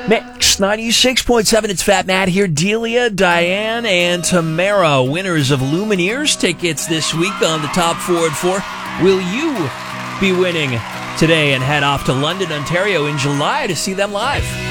Mix 96.7, it's Fat Matt here. Delia, Diane, and Tamara, winners of Lumineers tickets this week on the Top 4 at 4. Will you be winning today and head off to London, Ontario in July to see them live?